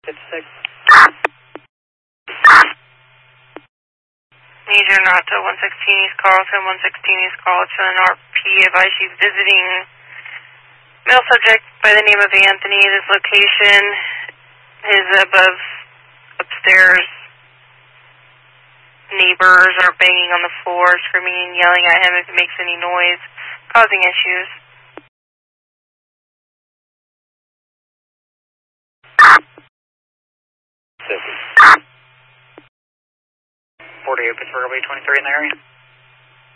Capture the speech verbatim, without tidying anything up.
fifty-six. Major Nato, one sixteen East Carlton, one sixteen East Carlton, R P advice she's visiting male subject by the name of Anthony. This location is above, upstairs. Neighbors are banging on the floor, screaming and yelling at him if he makes any noise, causing issues. forty-eight Pittsburgh, L B twenty-three in the area.